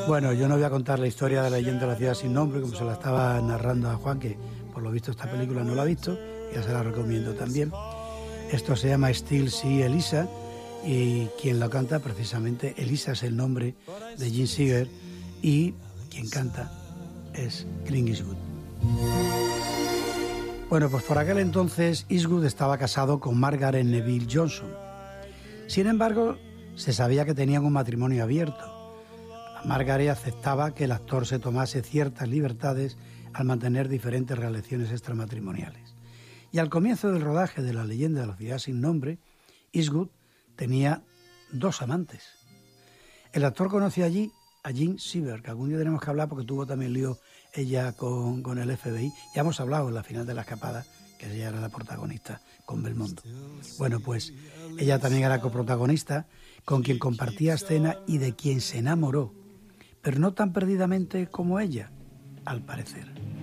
Bueno, yo no voy a contar la historia de la leyenda de la ciudad sin nombre, como se la estaba narrando a Juan, que por lo visto esta película no la ha visto, ya se la recomiendo también. Esto se llama Still See Elisa, y quien la canta precisamente, Elisa es el nombre de Jean Seeger, y quien canta es Clint Eastwood. Bueno, pues por aquel entonces Eastwood estaba casado con Margaret Neville Johnson. Sin embargo, se sabía que tenían un matrimonio abierto. Margaret aceptaba que el actor se tomase ciertas libertades al mantener diferentes relaciones extramatrimoniales. Y al comienzo del rodaje de La leyenda de la ciudad sin nombre, Eastwood tenía 2 amantes. El actor conoció allí a Jean Seeger, que algún día tenemos que hablar porque tuvo también lío ella con el FBI. Ya hemos hablado en la final de La escapada, que ella era la protagonista, con Belmondo. Bueno, pues ella también era coprotagonista, con quien compartía escena y de quien se enamoró, pero no tan perdidamente como ella, al parecer.